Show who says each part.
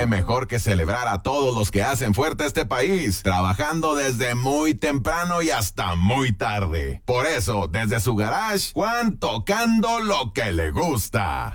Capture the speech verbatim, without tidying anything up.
Speaker 1: qué mejor que celebrar a todos los que hacen fuerte este país, trabajando desde muy temprano y hasta muy tarde. Por eso, desde su garage, Juan tocando lo que le gusta.